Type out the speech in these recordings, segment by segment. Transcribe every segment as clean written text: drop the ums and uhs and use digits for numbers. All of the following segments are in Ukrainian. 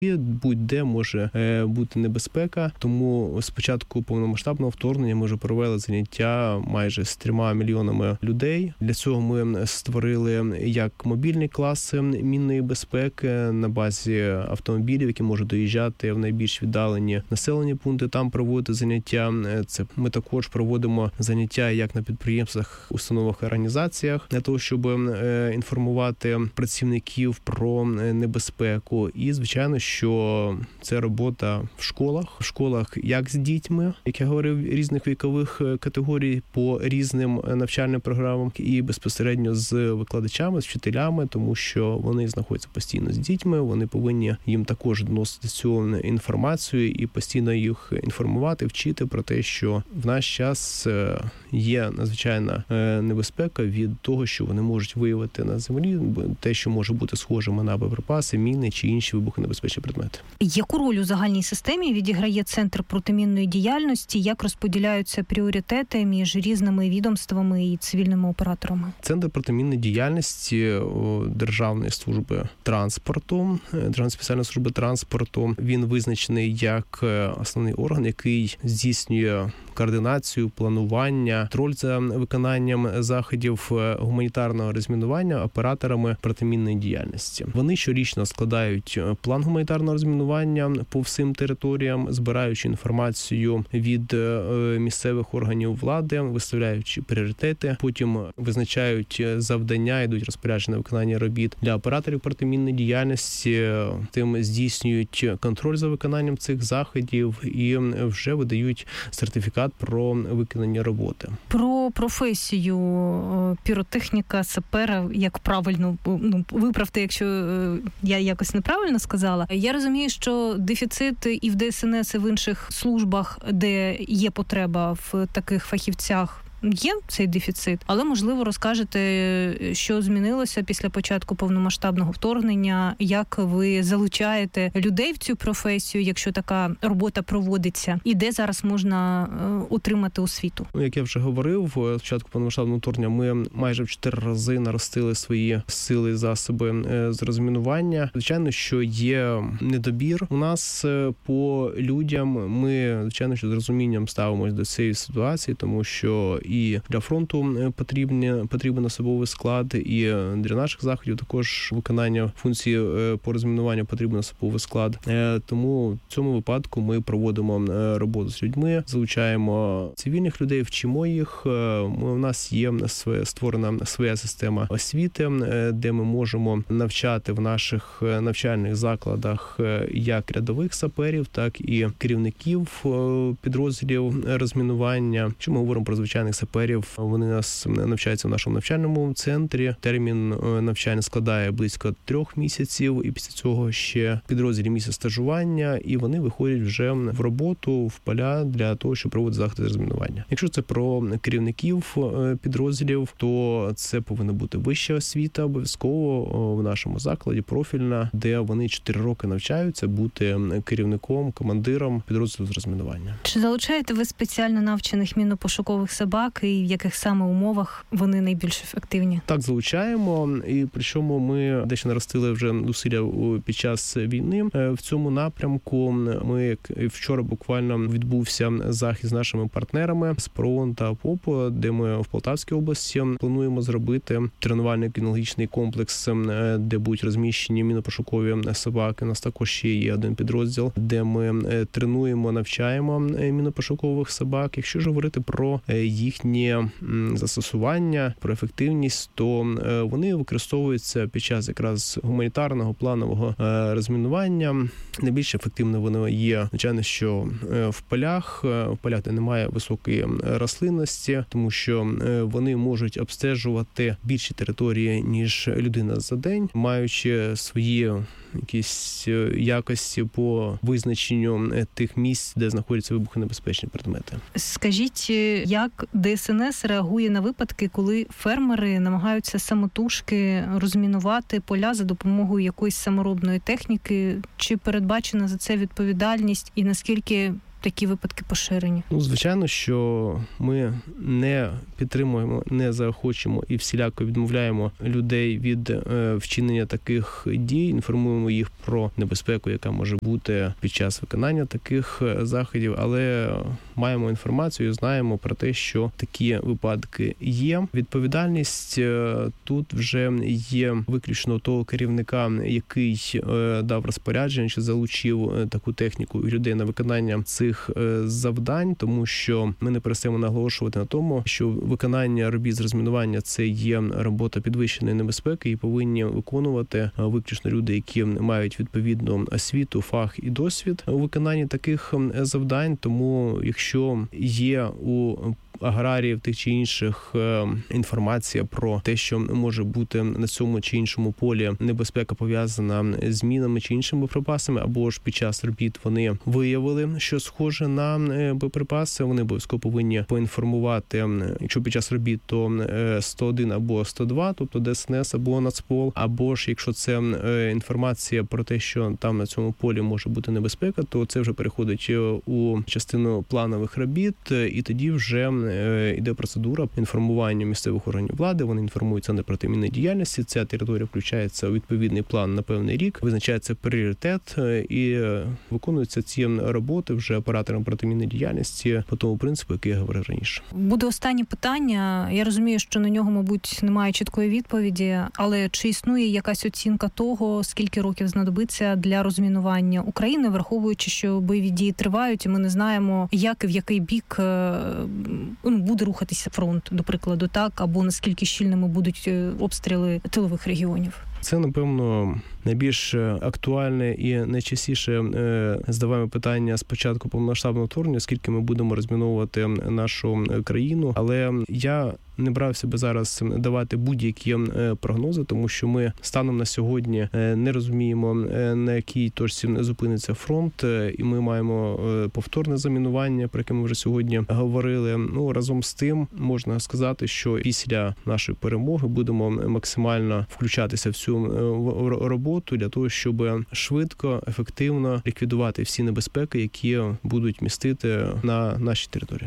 І будь-де може бути небезпека, тому з початку повномасштабного вторгнення ми вже провели заняття майже з 3 мільйонами людей. Для цього ми створили як мобільні класи мінної безпеки на базі автомобілів, які можуть доїжджати в найбільш віддалені населені пункти, там проводити заняття. Це ми також проводимо заняття як на підприємствах, установах і організаціях для того, щоб інформувати працівників про небезпеку. І, звичайно, що це робота в школах як з дітьми, як я говорив, різних вікових категорій по різним навчальним програмам, і безпосередньо з викладачами, з вчителями, тому що вони знаходяться постійно з дітьми, вони повинні їм також доносити цю інформацію і постійно їх інформувати, вчити про те, що в наш час є надзвичайна небезпека від того, що вони можуть виявити на землі, те, що може бути схожими на боєприпаси, міни чи інші вибухонебезпечні предмети. Яку роль у загальній системі відіграє Центр протимінної діяльності? Як розподіляються пріоритети між різними відомствами і цивільними операторами? Центр протимінної діяльності Державної служби транспорту, Державної спеціальної служби транспорту, він визначений як основний орган, який здійснює координацію, планування, контроль за виконанням заходів гуманітарного розмінування операторами протимінної діяльності. Вони щорічно складають план гуманітарного розмінування по всім територіям, збираючи інформацію від місцевих органів влади, виставляючи пріоритети, потім визначають завдання, йдуть розпорядження на виконання робіт для операторів протимінної діяльності, тим здійснюють контроль за виконанням цих заходів і вже видають сертифікат про виконання роботи. Про професію піротехніка, сапера, як правильно, виправте, якщо я якось неправильно сказала. Я розумію, що дефіцит і в ДСНС, і в інших службах, де є потреба в таких фахівцях, є цей дефіцит, але, можливо, розкажете, що змінилося після початку повномасштабного вторгнення, як ви залучаєте людей в цю професію, якщо така робота проводиться, і де зараз можна отримати освіту? Як я вже говорив, з початку повномасштабного вторгнення ми майже в 4 рази наростили свої сили і засоби з розмінування. Звичайно, що є недобір у нас по людям. Ми, звичайно, що з розумінням ставимося до цієї ситуації, тому що і для фронту потрібен особовий склад, і для наших заходів також виконання функції по розмінуванню потрібен особовий склад. Тому в цьому випадку ми проводимо роботу з людьми, залучаємо цивільних людей, вчимо їх. У нас є створена своя система освіти, де ми можемо навчати в наших навчальних закладах як рядових саперів, так і керівників підрозділів розмінування. Якщо ми говоримо про звичайних саперів, вони нас навчаються в нашому навчальному центрі. Термін навчання складає близько 3 місяців, і після цього ще підрозділі місяць стажування, і вони виходять вже в роботу, в поля для того, щоб проводити заходи з розмінування. Якщо це про керівників підрозділів, то це повинна бути вища освіта обов'язково в нашому закладі, профільна, де вони 4 роки навчаються бути керівником, командиром підрозділу з розмінування. Чи залучаєте ви спеціально навчених мінно-пошукових собак, і в яких саме умовах вони найбільш ефективні? Так, залучаємо, і причому ми дещо наростили вже зусилля під час війни. В цьому напрямку ми вчора буквально відбувся захід з нашими партнерами з ПРООН та ПОП, де ми в Полтавській області плануємо зробити тренувальний кінологічний комплекс, де будуть розміщені мінопошукові собаки. У нас також ще є один підрозділ, де ми тренуємо, навчаємо мінопошукових собак. Якщо ж говорити про їхнє застосування, про ефективність, то вони використовуються під час якраз гуманітарного планового розмінування. Найбільш ефективно воно є, звичайно, що в полях, де немає високої рослинності, тому що вони можуть обстежувати більші території, ніж людина за день, маючи свої якісь якості по визначенню тих місць, де знаходяться вибухонебезпечні предмети. Скажіть, як ДСНС реагує на випадки, коли фермери намагаються самотужки розмінувати поля за допомогою якоїсь саморобної техніки? Чи передбачена за це відповідальність? І наскільки такі випадки поширені? Звичайно, що ми не підтримуємо, не заохочуємо і всіляко відмовляємо людей від вчинення таких дій, інформуємо їх про небезпеку, яка може бути під час виконання таких заходів, але маємо інформацію і знаємо про те, що такі випадки є. Відповідальність тут вже є виключно того керівника, який дав розпорядження чи залучив таку техніку і людей на виконання цих завдань, тому що ми не перестаємо наголошувати на тому, що виконання робіт з розмінування – це є робота підвищеної небезпеки і повинні виконувати виключно люди, які мають відповідну освіту, фах і досвід у виконанні таких завдань. Тому якщо є у аграріїв тих чи інших інформація про те, що може бути на цьому чи іншому полі небезпека пов'язана з мінами чи іншими боєприпасами, або ж під час робіт вони виявили, що схоже на боєприпаси, вони обов'язково повинні поінформувати, якщо під час робіт, то 101 або 102, тобто ДСНС або Нацпол, або ж якщо це інформація про те, що там на цьому полі може бути небезпека, то це вже переходить у частину планових робіт, і тоді вже йде процедура інформування місцевих органів влади, вони інформують Центр протимінної діяльності, ця територія включається у відповідний план на певний рік, визначається пріоритет і виконуються ці роботи вже оператором протимінної діяльності по тому принципу, який я говорив раніше. Буде останнє питання. Я розумію, що на нього, мабуть, немає чіткої відповіді, але чи існує якась оцінка того, скільки років знадобиться для розмінування України, враховуючи, що бойові дії тривають, і ми не знаємо, як і в який бік буде рухатися фронт, до прикладу, так, або наскільки щільними будуть обстріли тилових регіонів? Це, напевно, найбільш актуальне і найчастіше задаваємо питання з початку повномасштабного вторгнення, скільки ми будемо розміновувати нашу країну. Але я не брався би зараз давати будь-які прогнози, тому що ми станом на сьогодні не розуміємо, на якій точці зупиниться фронт, і ми маємо повторне замінування, про яке ми вже сьогодні говорили. Разом з тим, можна сказати, що після нашої перемоги будемо максимально включатися в цю роботу для того, щоб швидко, ефективно ліквідувати всі небезпеки, які будуть містити на нашій території.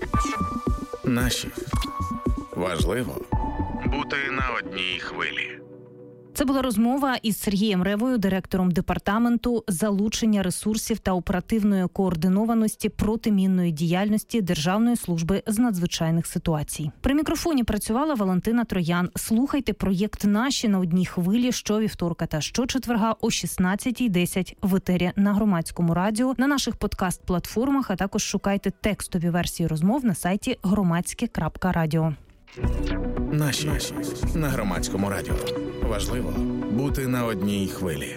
Наші. Важливо бути на одній хвилі. Це була розмова із Сергієм Ревою, директором департаменту залучення ресурсів та оперативної координованості протимінної діяльності Державної служби з надзвичайних ситуацій. При мікрофоні працювала Валентина Троян. Слухайте проєкт «Наші» на одній хвилі щовівторка та щочетверга о 16:10 в етері на Громадському радіо, на наших подкаст-платформах, а також шукайте текстові версії розмов на сайті громадське.радіо. Наші на Громадському радіо. Важливо бути на одній хвилі.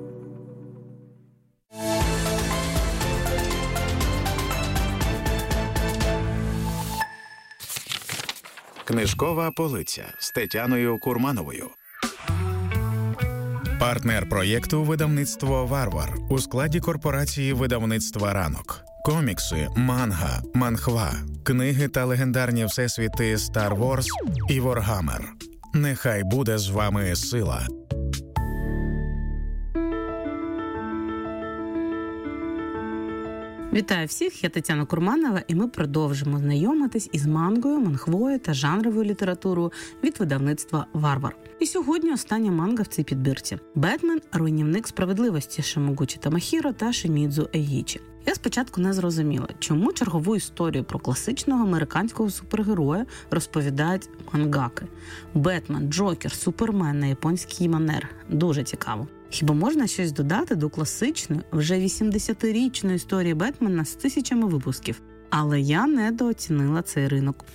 Книжкова полиця з Тетяною Курмановою. Партнер проєкту видавництво «Варвар» у складі корпорації видавництва «Ранок». Комікси, манга, манхва, книги та легендарні всесвіти Star Wars і Warhammer. Нехай буде з вами сила. Вітаю всіх, я Тетяна Курманова, і ми продовжимо знайомитись із мангою, манхвою та жанровою літературою від видавництва «Варвар». І сьогодні остання манга в цій підбірці. «Бетмен. Руйнівник справедливості» Шимогучі Тамахіро та Шимідзу Ейгічі. Я спочатку не зрозуміла, чому чергову історію про класичного американського супергероя розповідають мангаки. Бетмен, Джокер, Супермен на японський манер. Дуже цікаво. Хіба можна щось додати до класичної, вже 80-річної історії Бетмена з тисячами випусків? Але я недооцінила цей ринок.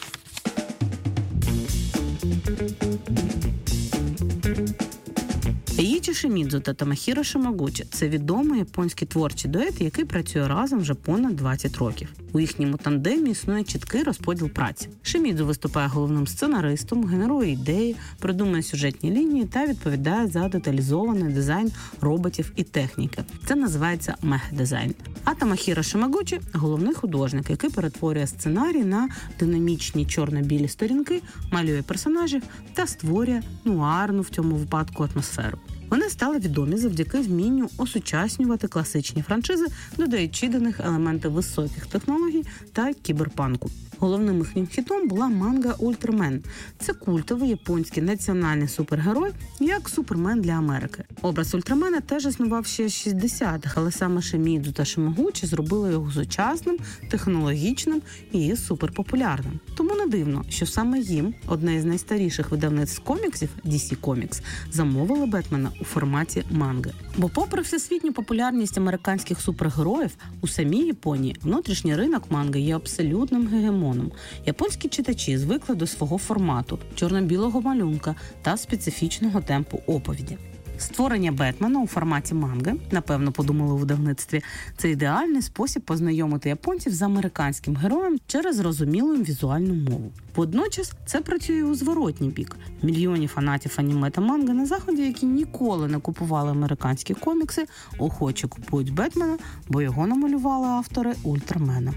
Еїчі Шимідзу та Тамахіро Шимогучі – це відомий японський творчий дует, який працює разом вже понад 20 років. У їхньому тандемі існує чіткий розподіл праці. Шимідзу виступає головним сценаристом, генерує ідеї, придумує сюжетні лінії та відповідає за деталізований дизайн роботів і техніки. Це називається мех-дизайн. А Тамахіро Шимогучі – головний художник, який перетворює сценарій на динамічні чорно-білі сторінки, малює персонажів та створює нуарну в цьому випадку атмосферу. Вони стали відомі завдяки вмінню осучаснювати класичні франшизи, додаючи до них елементи високих технологій та кіберпанку. Головним їхнім хітом була манга «Ультрамен». Це культовий японський національний супергерой, як Супермен для Америки. Образ Ультрамена теж існував ще з 60-х, але саме Шимідзу та Шимогучі зробили його сучасним, технологічним і суперпопулярним. Тому не дивно, що саме їм, одне із найстаріших видавництв коміксів, DC Comics, замовили Бетмена у форматі манги. Бо попри всесвітню популярність американських супергероїв, у самій Японії внутрішній ринок манги є абсолютним гегемоном. Японські читачі звикли до свого формату, чорно-білого малюнка та специфічного темпу оповіді. Створення Бетмена у форматі манги, напевно, подумали у видавництві, це ідеальний спосіб познайомити японців з американським героєм через зрозумілу їм візуальну мову. Водночас це працює у зворотній бік. Мільйони фанатів аніме та манги на Заході, які ніколи не купували американські комікси, охоче купують Бетмена, бо його намалювали автори Ультрамена.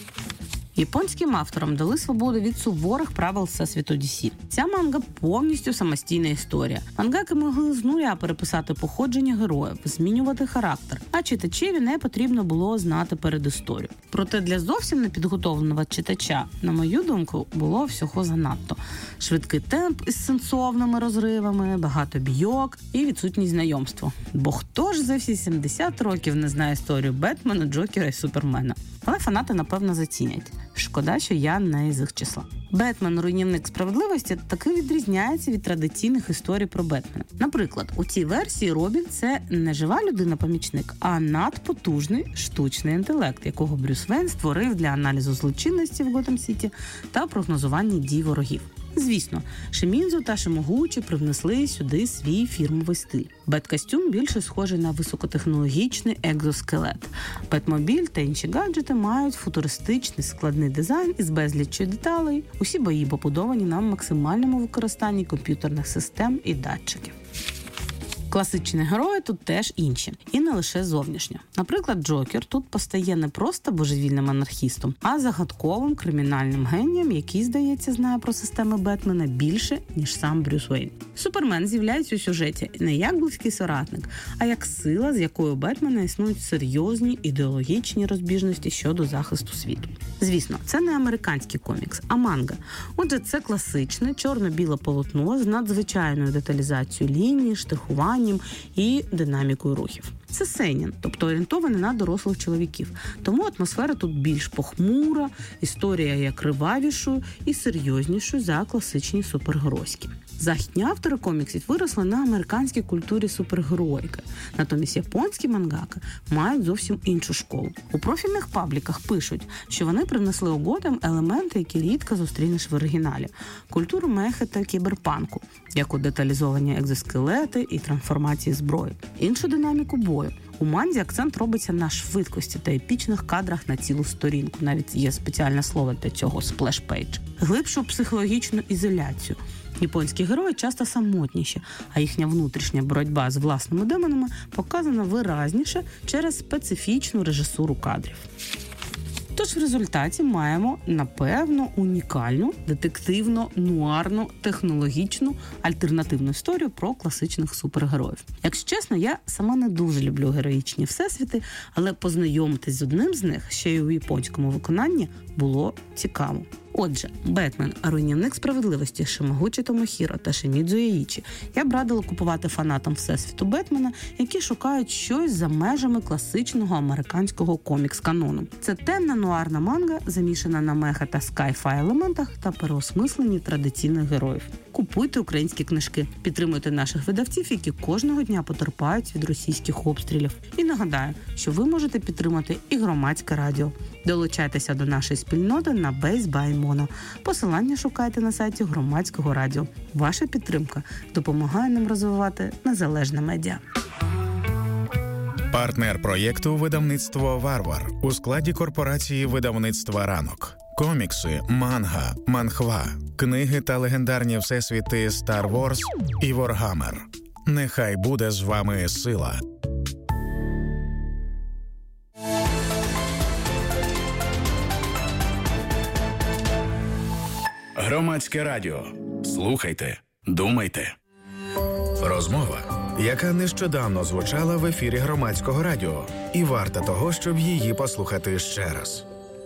Японським авторам дали свободу від суворих правил всесвіту DC. Ця манга повністю самостійна історія. Мангаки могли з нуля переписати походження героїв, змінювати характер, а читачеві не потрібно було знати передісторію. Проте для зовсім непідготовленого читача, на мою думку, було всього занадто. Швидкий темп із сенсовними розривами, багато бійок і відсутність знайомства. Бо хто ж за всі 70 років не знає історію Бетмена, Джокера і Супермена? Але фанати, напевно, зацінять. Шкода, що я не із їх числа. Бетмен – руйнівник справедливості таки відрізняється від традиційних історій про Бетмена. Наприклад, у цій версії Робін – це не жива людина-помічник, а надпотужний штучний інтелект, якого Брюс Вейн створив для аналізу злочинності в Готэм-Сіті та прогнозування дій ворогів. Звісно, Шимідзу та Шимогучі привнесли сюди свій фірмовий стиль. Бет-костюм більше схожий на високотехнологічний екзоскелет. Бетмобіль та інші гаджети мають футуристичний складний дизайн із безліччю деталей. Усі бої побудовані на максимальному використанні комп'ютерних систем і датчиків. Класичні герої тут теж інші. І не лише зовнішньо. Наприклад, Джокер тут постає не просто божевільним анархістом, а загадковим кримінальним генієм, який, здається, знає про системи Бетмена більше, ніж сам Брюс Вейн. Супермен з'являється у сюжеті не як близький соратник, а як сила, з якою у Бетмена існують серйозні ідеологічні розбіжності щодо захисту світу. Звісно, це не американський комікс, а манга. Отже, це класичне чорно-біле полотно з надзвичайною деталізацією лінії, штрихуванням і динамікою рухів. Це сейнен, тобто орієнтований на дорослих чоловіків. Тому атмосфера тут більш похмура, історія є кривавішою і серйознішою за класичні супергеройські. Західні автори коміксів виросли на американській культурі супергероїки. Натомість японські мангаки мають зовсім іншу школу. У профільних пабліках пишуть, що вони привнесли у Готэм елементи, які рідко зустрінеш в оригіналі. Культуру мехи та кіберпанку, як у деталізовані екзоскелети і трансформації зброї. Іншу динаміку бою. У манзі акцент робиться на швидкості та епічних кадрах на цілу сторінку. Навіть є спеціальне слово для цього – сплеш-пейдж. Глибшу психологічну ізоляцію. Японські герої часто самотніші, а їхня внутрішня боротьба з власними демонами показана виразніше через специфічну режисуру кадрів. Тож в результаті маємо, напевно, унікальну, детективно-нуарну, технологічну, альтернативну історію про класичних супергероїв. Якщо чесно, я сама не дуже люблю героїчні всесвіти, але познайомитись з одним з них, ще й у японському виконанні, було цікаво. Отже, Бетмен – руйнівник справедливості Шимогучі Томохіро та Шимідзу Яїчі. Я б радила купувати фанатам всесвіту Бетмена, які шукають щось за межами класичного американського комікс-канону. Це темна нуарна манга, замішана на меха та скай-фай елементах та переосмисленні традиційних героїв. Купуйте українські книжки, підтримуйте наших видавців, які кожного дня потерпають від російських обстрілів. І нагадаю, що ви можете підтримати і громадське радіо. Долучайтеся до нашої спільноти на Base by Mono. Посилання шукайте на сайті громадського радіо. Ваша підтримка допомагає нам розвивати незалежне медіа. Партнер проєкту видавництво «Варвар» у складі корпорації видавництва «Ранок». Комікси, манга, манхва, книги та легендарні всесвіти Star Wars і Warhammer. Нехай буде з вами сила. Громадське радіо. Слухайте, думайте. Розмова, яка нещодавно звучала в ефірі Громадського радіо. І варта того, щоб її послухати ще раз.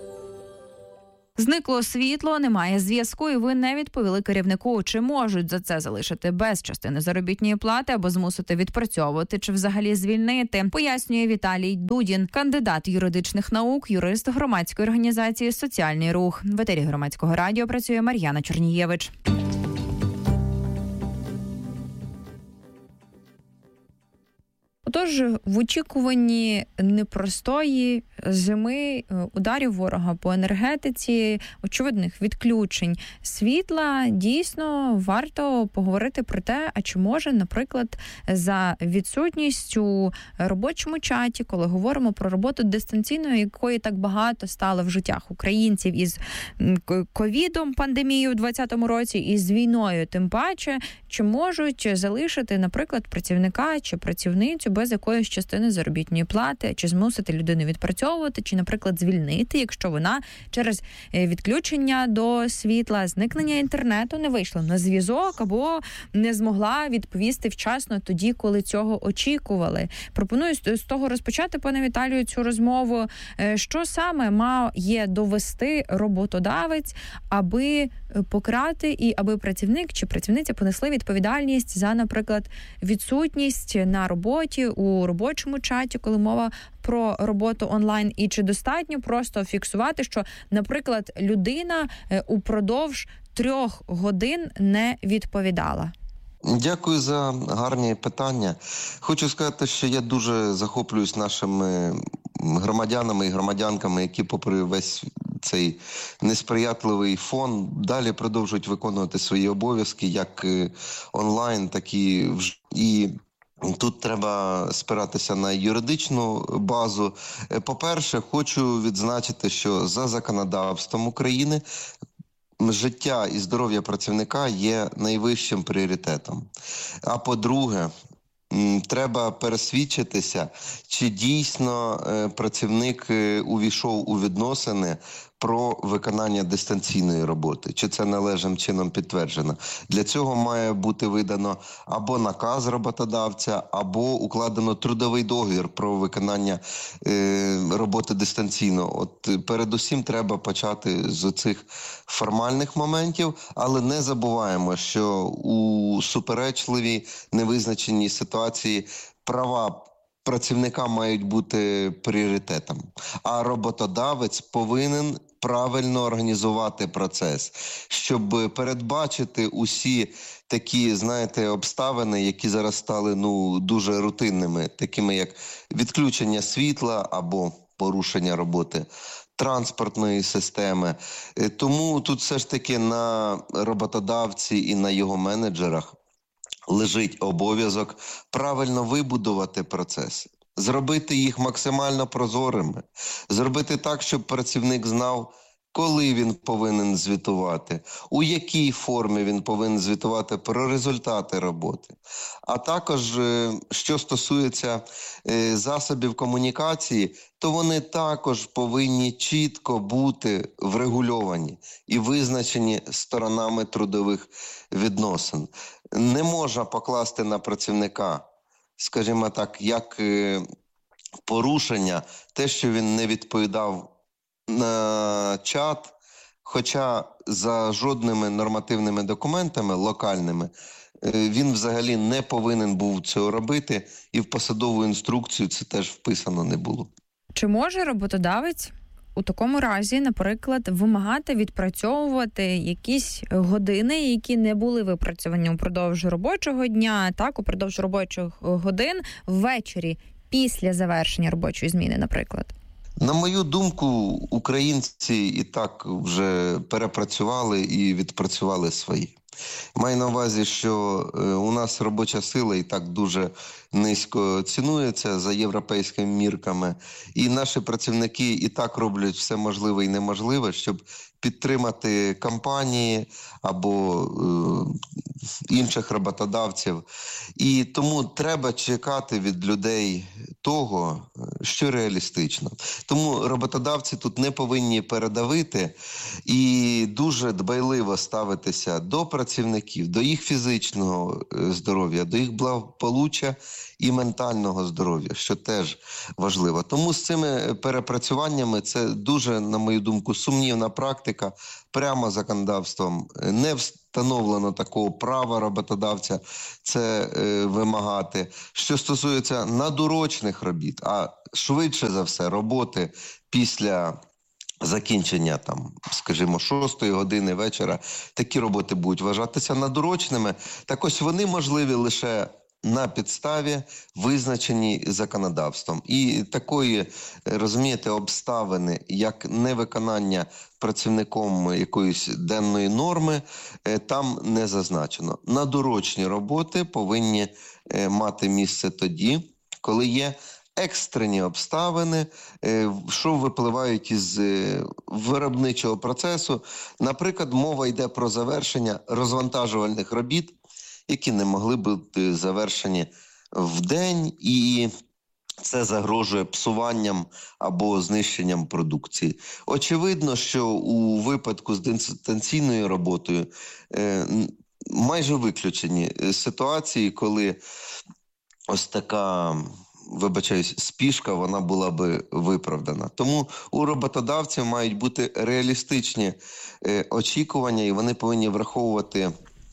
Зникло світло, немає зв'язку, і ви не відповіли керівнику. Чи можуть за це залишити без частини заробітної плати або змусити відпрацьовувати, чи взагалі звільнити, пояснює Віталій Дудін, кандидат юридичних наук, юрист громадської організації «Соціальний рух». В етері Громадського радіо працює Мар'яна Чернієвич. Отож, в очікуванні непростої зими, ударів ворога по енергетиці, очевидних відключень світла, дійсно варто поговорити про те, а чи може, наприклад, за відсутністю у робочому чаті, коли говоримо про роботу дистанційною, якої так багато стало в життях українців із ковідом, пандемією у 2020 році, і з війною тим паче, чи можуть залишити, наприклад, працівника чи працівницю без якоїсь частини заробітної плати, чи змусити людину відпрацьовувати, чи, наприклад, звільнити, якщо вона через відключення до світла, зникнення інтернету не вийшла на зв'язок або не змогла відповісти вчасно тоді, коли цього очікували. Пропоную з того розпочати, пане Віталію, цю розмову. Що саме має довести роботодавець, аби покарати і аби працівник чи працівниця понесли відповідальність за, наприклад, відсутність на роботі, у робочому чаті, коли мова про роботу онлайн, і чи достатньо просто фіксувати, що, наприклад, людина упродовж 3 годин не відповідала? Дякую за гарні питання. Хочу сказати, що я дуже захоплююсь нашими громадянами і громадянками, які попри весь цей несприятливий фон далі продовжують виконувати свої обов'язки як онлайн, так і тут треба спиратися на юридичну базу. По-перше, хочу відзначити, що за законодавством України життя і здоров'я працівника є найвищим пріоритетом. А по-друге, треба пересвідчитися, чи дійсно працівник увійшов у відносини про виконання дистанційної роботи, чи це належним чином підтверджено. Для цього має бути видано або наказ роботодавця, або укладено трудовий договір про виконання роботи дистанційно. От передусім треба почати з цих формальних моментів, але не забуваємо, що у суперечливій, невизначеній ситуації права працівника мають бути пріоритетом, а роботодавець повинен правильно організувати процес, щоб передбачити усі такі, обставини, які зараз стали дуже рутинними, такими як відключення світла або порушення роботи транспортної системи. Тому тут все ж таки на роботодавці і на його менеджерах лежить обов'язок правильно вибудувати процеси, зробити їх максимально прозорими, зробити так, щоб працівник знав, коли він повинен звітувати, у якій формі він повинен звітувати про результати роботи. А також, що стосується засобів комунікації, то вони також повинні чітко бути врегульовані і визначені сторонами трудових відносин. Не можна покласти на працівника, скажімо так, як порушення, те, що він не відповідав на чат, хоча за жодними нормативними документами локальними він взагалі не повинен був цього робити, і в посадову інструкцію це теж вписано не було. Чи може роботодавець у такому разі, наприклад, вимагати відпрацьовувати якісь години, які не були випрацьовані упродовж робочого дня, так, упродовж робочих годин ввечері після завершення робочої зміни, наприклад? На мою думку, українці і так вже перепрацювали і відпрацювали свої. Маю на увазі, що у нас робоча сила і так дуже низько цінується за європейськими мірками. І наші працівники і так роблять все можливе і неможливе, щоб підтримати компанії або інших роботодавців. І тому треба чекати від людей того, що реалістично. Тому роботодавці тут не повинні передавити і дуже дбайливо ставитися до працівників, до їх фізичного здоров'я, до їх благополуччя і ментального здоров'я, що теж важливо. Тому з цими перепрацюваннями це дуже, на мою думку, сумнівна практика. Прямо законодавством не встановлено такого права роботодавця це вимагати. Що стосується надурочних робіт, а швидше за все роботи після закінчення, скажімо, 6-ї години вечора, такі роботи будуть вважатися надурочними. Так ось вони можливі лише на підставі, визначені законодавством. І такої, розумієте, обставини, як невиконання працівником якоїсь денної норми, там не зазначено. Надурочні роботи повинні мати місце тоді, коли є екстрені обставини, що випливають із виробничого процесу. Наприклад, мова йде про завершення розвантажувальних робіт, які не могли бути завершені в день, і це загрожує псуванням або знищенням продукції. Очевидно, що у випадку з дистанційною роботою майже виключені ситуації, коли ось така, вибачаюсь, спішка, вона була би виправдана. Тому у роботодавців мають бути реалістичні очікування, і вони повинні враховувати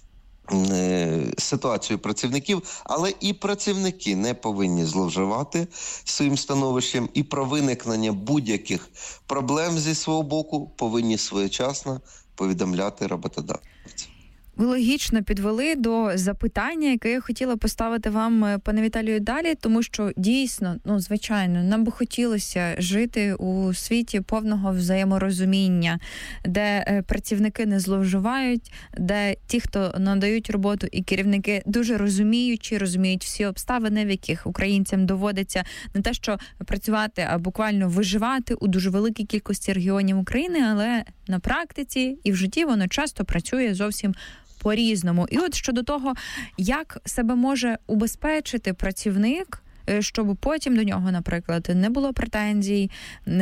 ситуацію працівників, але і працівники не повинні зловживати своїм становищем, і про виникнення будь-яких проблем зі свого боку повинні своєчасно повідомляти роботодавців. Ви логічно підвели до запитання, яке я хотіла поставити вам, пане Віталію, далі, тому що дійсно, звичайно, нам би хотілося жити у світі повного взаєморозуміння, де працівники не зловживають, де ті, хто надають роботу, і керівники дуже розуміють всі обставини, в яких українцям доводиться не те, що працювати, а буквально виживати у дуже великій кількості регіонів України, але на практиці і в житті воно часто працює зовсім по-різному. І от щодо того, як себе може убезпечити працівник, щоб потім до нього, наприклад, не було претензій,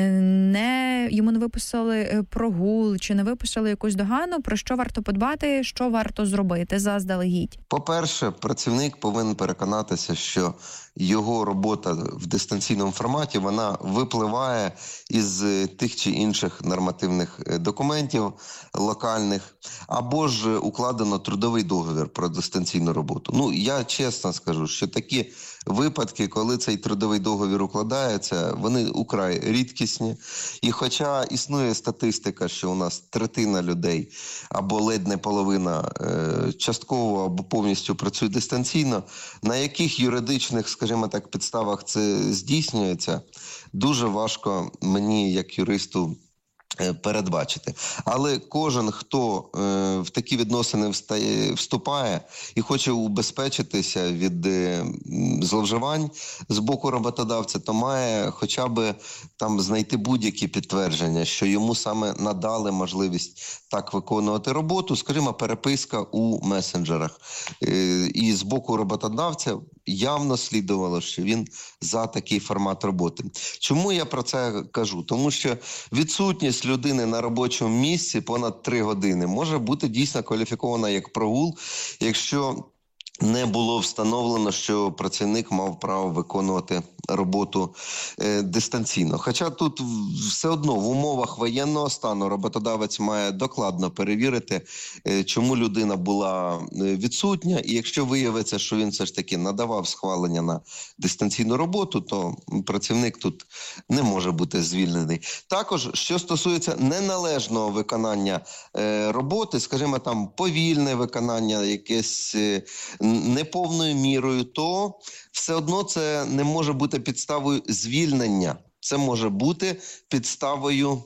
йому не виписали прогул, чи не виписали якусь догану, про що варто подбати, що варто зробити заздалегідь? По-перше, працівник повинен переконатися, що його робота в дистанційному форматі, вона випливає із тих чи інших нормативних документів локальних, або ж укладено трудовий договір про дистанційну роботу. Я чесно скажу, що такі випадки, коли цей трудовий договір укладається, вони украй рідкісні. І хоча існує статистика, що у нас третина людей або ледь не половина частково або повністю працює дистанційно, на яких юридичних, скажімо так, підставах це здійснюється, дуже важко мені, як юристу, передбачити. Але кожен, хто в такі відносини вступає і хоче убезпечитися від зловживань з боку роботодавця, то має хоча б знайти будь-які підтвердження, що йому саме надали можливість так виконувати роботу, скажімо, переписка у месенджерах. І з боку роботодавця явно слідувало, що він за такий формат роботи. Чому я про це кажу? Тому що відсутність людини на робочому місці понад 3 години може бути дійсно кваліфікована як прогул, якщо не було встановлено, що працівник мав право виконувати роботу дистанційно. Хоча тут все одно в умовах воєнного стану роботодавець має докладно перевірити, чому людина була відсутня, і якщо виявиться, що він все ж таки надавав схвалення на дистанційну роботу, то працівник тут не може бути звільнений. Також, що стосується неналежного виконання роботи, скажімо, повільне виконання, якесь неповною мірою, то все одно це не може бути підставою звільнення. Це може бути підставою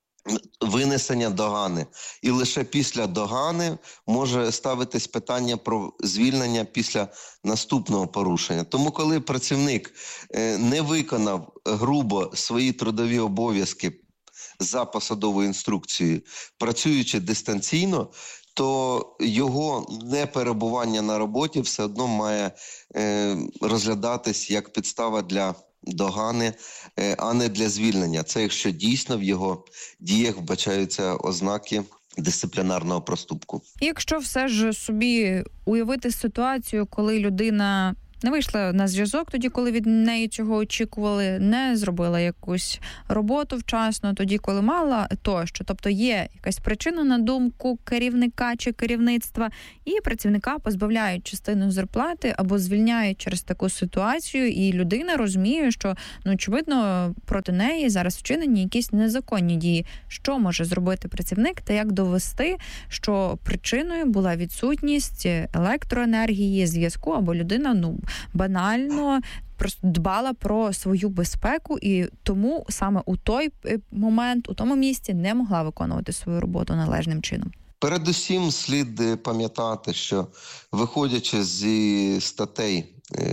винесення догани. І лише після догани може ставитись питання про звільнення після наступного порушення. Тому коли працівник не виконав грубо свої трудові обов'язки за посадовою інструкцією, працюючи дистанційно, то його неперебування на роботі все одно має розглядатись як підстава для догани, а не для звільнення. Це якщо дійсно в його діях вбачаються ознаки дисциплінарного проступку. І якщо все ж собі уявити ситуацію, коли людина не вийшла на зв'язок тоді, коли від неї цього очікували, не зробила якусь роботу вчасно, тоді, коли мала, тощо. Тобто є якась причина, на думку керівника чи керівництва, і працівника позбавляють частину зарплати або звільняють через таку ситуацію, і людина розуміє, що, очевидно, проти неї зараз вчинені якісь незаконні дії. Що може зробити працівник та як довести, що причиною була відсутність електроенергії, зв'язку, або людина, банально просто дбала про свою безпеку і тому саме у той момент, у тому місці не могла виконувати свою роботу належним чином? Передусім слід пам'ятати, що виходячи зі статей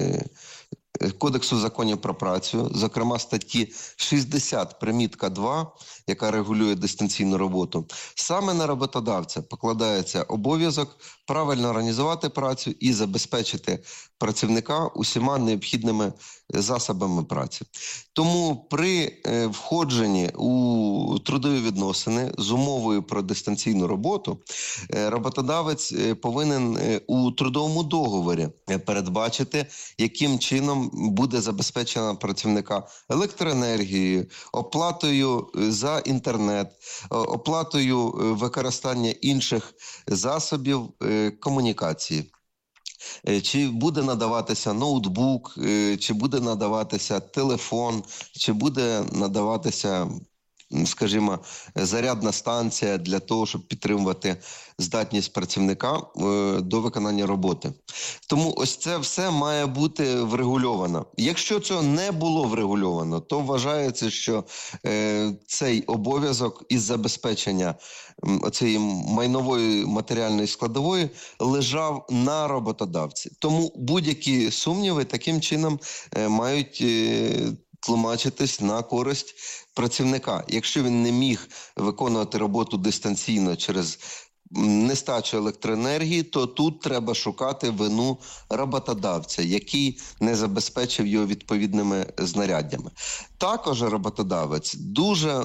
Кодексу законів про працю, зокрема статті 60 примітка 2, яка регулює дистанційну роботу, саме на роботодавця покладається обов'язок правильно організувати працю і забезпечити працівника усіма необхідними засобами праці. Тому при входженні у трудові відносини з умовою про дистанційну роботу роботодавець повинен у трудовому договорі передбачити, яким чином буде забезпечена працівника електроенергією, оплатою за інтернет, оплатою використання інших засобів комунікації. Чи буде надаватися ноутбук, чи буде надаватися телефон, чи буде надаватися, скажімо, зарядна станція для того, щоб підтримувати здатність працівника до виконання роботи. Тому ось це все має бути врегульовано. Якщо цього не було врегульовано, то вважається, що цей обов'язок із забезпечення цієї майнової матеріальної складової лежав на роботодавці. Тому будь-які сумніви таким чином мають тлумачитись на користь працівника. Якщо він не міг виконувати роботу дистанційно через нестачу електроенергії, то тут треба шукати вину роботодавця, який не забезпечив його відповідними знаряддями. Також роботодавець дуже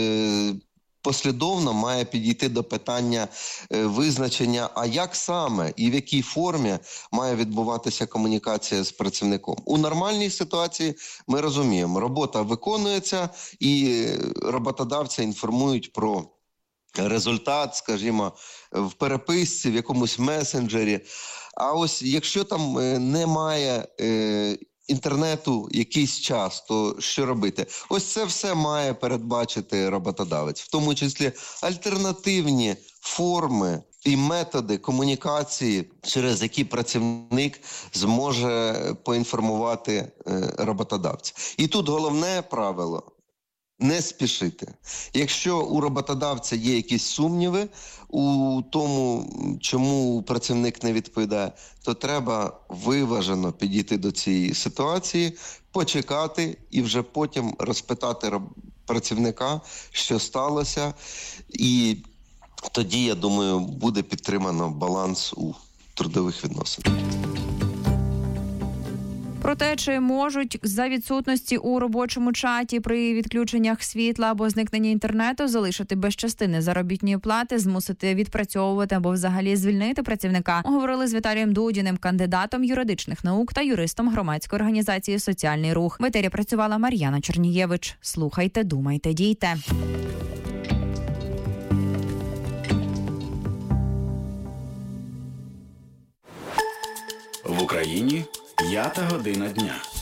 послідовно має підійти до питання визначення, а як саме і в якій формі має відбуватися комунікація з працівником. У нормальній ситуації ми розуміємо, робота виконується і роботодавця інформують про результат, скажімо, в переписці, в якомусь месенджері. А ось якщо там немає інтернету якийсь час, то що робити? Ось це все має передбачити роботодавець, в тому числі альтернативні форми і методи комунікації, через які працівник зможе поінформувати роботодавця. І тут головне правило – не спішити. Якщо у роботодавця є якісь сумніви у тому, чому працівник не відповідає, то треба виважено підійти до цієї ситуації, почекати і вже потім розпитати працівника, що сталося. І тоді, я думаю, буде підтримано баланс у трудових відносинах. Про те, чи можуть за відсутності у робочому чаті при відключеннях світла або зникненні інтернету залишити без частини заробітної плати, змусити відпрацьовувати або взагалі звільнити працівника, говорили з Віталієм Дудіним, кандидатом юридичних наук та юристом громадської організації «Соціальний рух». В етері працювала Мар'яна Чернієвич. Слухайте, думайте, дійте. В Україні 5 година дня.